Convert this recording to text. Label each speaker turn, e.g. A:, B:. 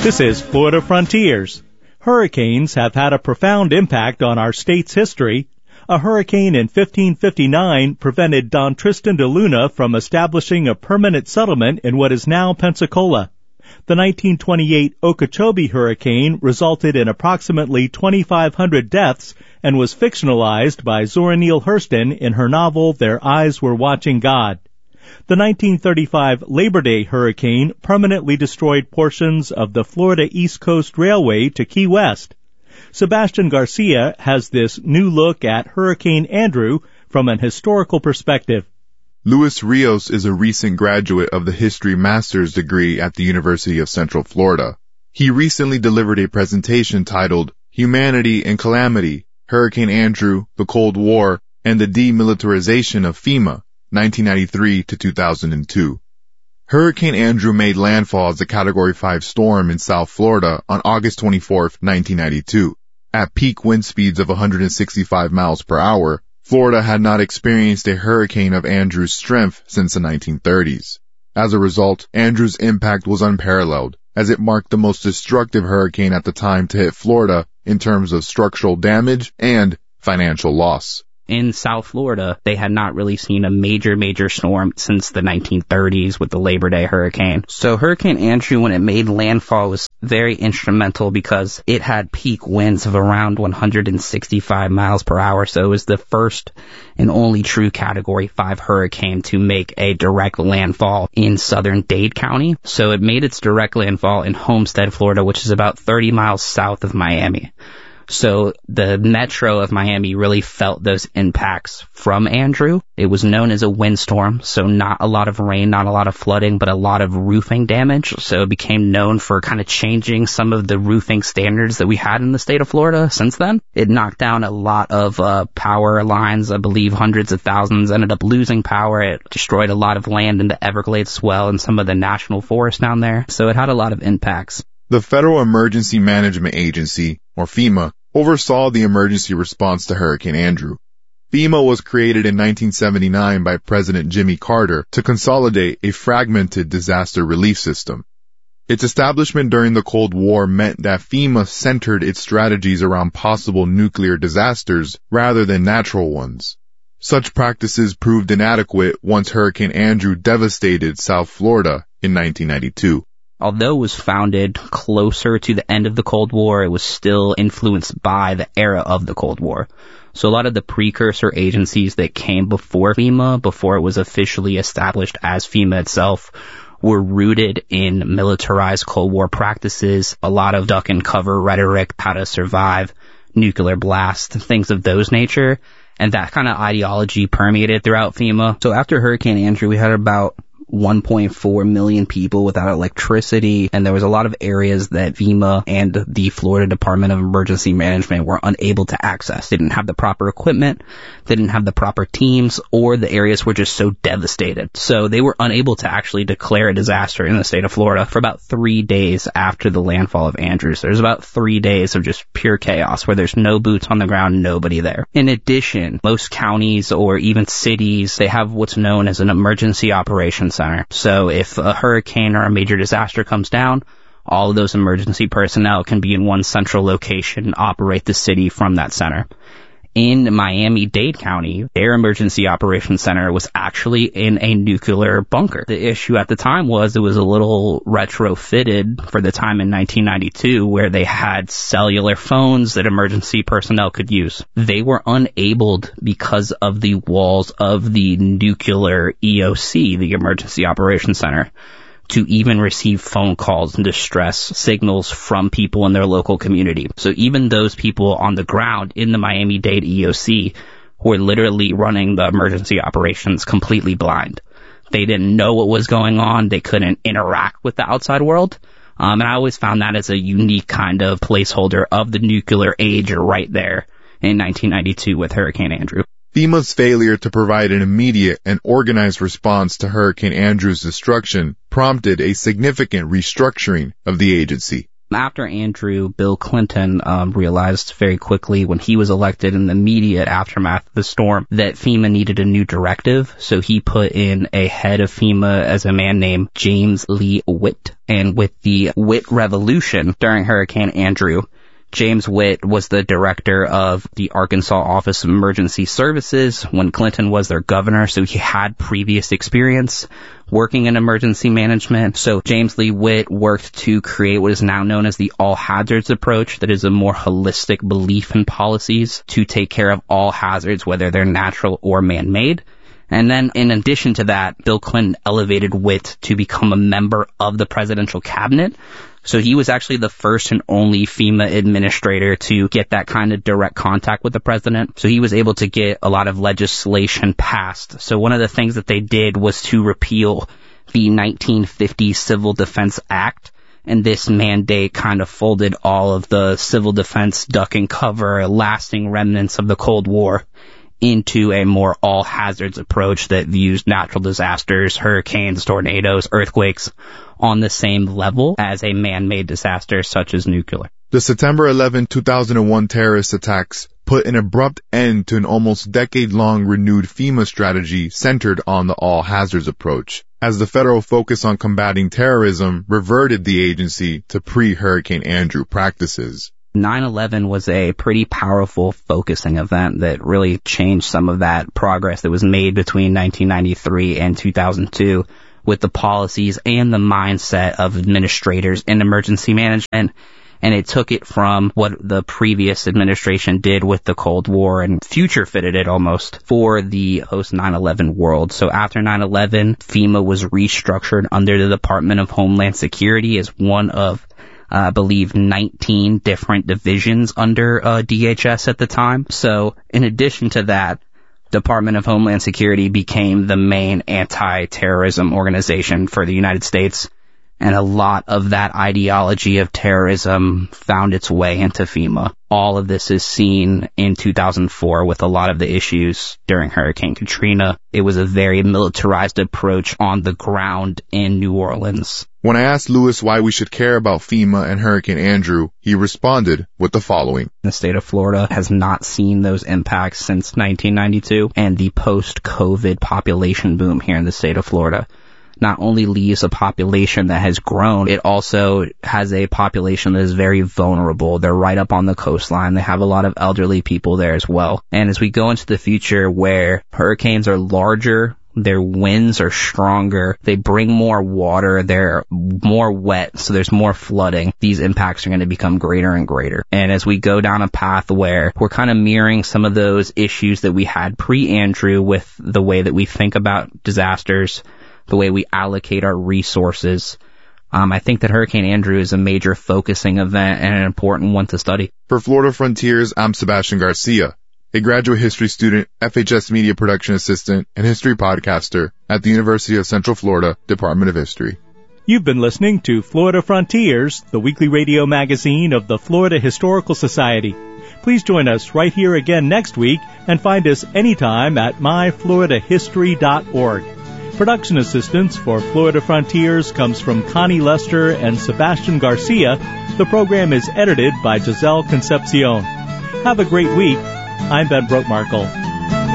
A: This is Florida Frontiers. Hurricanes have had a profound impact on our state's history. A hurricane in 1559 prevented Don Tristan da Luna from establishing a permanent settlement in what is now Pensacola. The 1928 Okeechobee hurricane resulted in approximately 2,500 deaths and was fictionalized by Zora Neale Hurston in her novel Their Eyes Were Watching God. The 1935 Labor Day hurricane permanently destroyed portions of the Florida East Coast Railway to Key West. Sebastian Garcia has this new look at Hurricane Andrew from an historical perspective.
B: Luis Rios is a recent graduate of the History Master's degree at the University of Central Florida. He recently delivered a presentation titled Humanity and Calamity, Hurricane Andrew, the Cold War, and the Demilitarization of FEMA, 1993 to 2002. Hurricane Andrew made landfall as a Category 5 storm in South Florida on August 24, 1992. At peak wind speeds of 165 miles per hour, Florida had not experienced a hurricane of Andrew's strength since the 1930s. As a result, Andrew's impact was unparalleled, as it marked the most destructive hurricane at the time to hit Florida in terms of structural damage and financial loss.
C: In South Florida, they had not really seen a major storm since the 1930s with the Labor Day hurricane. So Hurricane Andrew, when it made landfall, was very instrumental because it had peak winds of around 165 miles per hour. So it was the first and only true Category 5 hurricane to make a direct landfall in southern Dade County. So it made its direct landfall in Homestead, Florida, which is about 30 miles south of Miami. So the metro of Miami really felt those impacts from Andrew. It was known as a windstorm, so not a lot of rain, not a lot of flooding, but a lot of roofing damage. So it became known for kind of changing some of the roofing standards that we had in the state of Florida since then. It knocked down a lot of power lines. I believe hundreds of thousands ended up losing power. It destroyed a lot of land in the Everglades as well and some of the national forests down there. So it had a lot of impacts.
B: The Federal Emergency Management Agency, or FEMA, oversaw the emergency response to Hurricane Andrew. FEMA was created in 1979 by President Jimmy Carter to consolidate a fragmented disaster relief system. Its establishment during the Cold War meant that FEMA centered its strategies around possible nuclear disasters rather than natural ones. Such practices proved inadequate once Hurricane Andrew devastated South Florida in 1992.
C: Although it was founded closer to the end of the Cold War, it was still influenced by the era of the Cold War. So a lot of the precursor agencies that came before FEMA, before it was officially established as FEMA itself, were rooted in militarized Cold War practices, a lot of duck and cover rhetoric, how to survive, nuclear blast, things of those nature. And that kind of ideology permeated throughout FEMA. So after Hurricane Andrew, we had about 1.4 million people without electricity, and there was a lot of areas that FEMA and the Florida Department of Emergency Management were unable to access. They didn't have the proper equipment, they didn't have the proper teams, or the areas were just so devastated. So they were unable to actually declare a disaster in the state of Florida for about 3 days after the landfall of Andrew. So there's about 3 days of just pure chaos where there's no boots on the ground, nobody there. In addition, most counties or even cities, they have what's known as an emergency operations center. So if a hurricane or a major disaster comes down, all of those emergency personnel can be in one central location and operate the city from that center. In Miami-Dade County, their emergency operations center was actually in a nuclear bunker. The issue at the time was it was a little retrofitted for the time in 1992 where they had cellular phones that emergency personnel could use. They were unable because of the walls of the nuclear EOC, the Emergency Operations Center, to even receive phone calls and distress signals from people in their local community. So even those people on the ground in the Miami-Dade EOC were literally running the emergency operations completely blind. They didn't know what was going on. They couldn't interact with the outside world. And I always found that as a unique kind of placeholder of the nuclear age right there in 1992 with Hurricane Andrew.
B: FEMA's failure to provide an immediate and organized response to Hurricane Andrew's destruction prompted a significant restructuring of the agency.
C: After Andrew, Bill Clinton realized very quickly when he was elected in the immediate aftermath of the storm that FEMA needed a new directive. So he put in a head of FEMA as a man named James Lee Witt. And with the Witt revolution during Hurricane Andrew, James Witt was the director of the Arkansas Office of Emergency Services when Clinton was their governor, so he had previous experience working in emergency management. So James Lee Witt worked to create what is now known as the all hazards approach, that is a more holistic belief in policies to take care of all hazards, whether they're natural or man-made. And then in addition to that, Bill Clinton elevated Witt to become a member of the presidential cabinet. So he was actually the first and only FEMA administrator to get that kind of direct contact with the president. So he was able to get a lot of legislation passed. So one of the things that they did was to repeal the 1950 Civil Defense Act. And this mandate kind of folded all of the civil defense duck and cover, lasting remnants of the Cold War into a more all hazards approach that views natural disasters, hurricanes, tornadoes, earthquakes on the same level as a man-made disaster such as nuclear.
B: The September 11, 2001 terrorist attacks put an abrupt end to an almost decade-long renewed FEMA strategy centered on the all hazards approach, as the federal focus on combating terrorism reverted the agency to pre-Hurricane Andrew practices.
C: 9/11 was a pretty powerful focusing event that really changed some of that progress that was made between 1993 and 2002 with the policies and the mindset of administrators in emergency management. And it took it from what the previous administration did with the Cold War and future fitted it almost for the post 9/11 world. So after 9/11, FEMA was restructured under the Department of Homeland Security as one of I believe 19 different divisions under DHS at the time. So in addition to that, Department of Homeland Security became the main anti-terrorism organization for the United States. And a lot of that ideology of terrorism found its way into FEMA. All of this is seen in 2004 with a lot of the issues during Hurricane Katrina. It was a very militarized approach on the ground in New Orleans.
B: When I asked Lewis why we should care about FEMA and Hurricane Andrew, he responded with the following.
C: The state of Florida has not seen those impacts since 1992 and the post-COVID population boom here in the state of Florida not only leaves a population that has grown, it also has a population that is very vulnerable. They're right up on the coastline. They have a lot of elderly people there as well. And as we go into the future where hurricanes are larger, their winds are stronger, they bring more water, they're more wet, so there's more flooding, these impacts are going to become greater and greater. And as we go down a path where we're kind of mirroring some of those issues that we had pre-Andrew with the way that we think about disasters, the way we allocate our resources, I think that Hurricane Andrew is a major focusing event and an important one to study.
B: For Florida Frontiers, I'm Sebastian Garcia, a graduate history student, FHS media production assistant, and history podcaster at the University of Central Florida, Department of History.
A: You've been listening to Florida Frontiers, the weekly radio magazine of the Florida Historical Society. Please join us right here again next week and find us anytime at myfloridahistory.org. Production assistance for Florida Frontiers comes from Connie Lester and Sebastian Garcia. The program is edited by Giselle Concepcion. Have a great week. I'm Ben Brotemarkle.